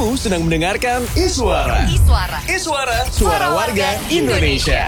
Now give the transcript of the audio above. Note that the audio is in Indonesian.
Kamu sedang mendengarkan Iswara. Iswara, suara warga Indonesia.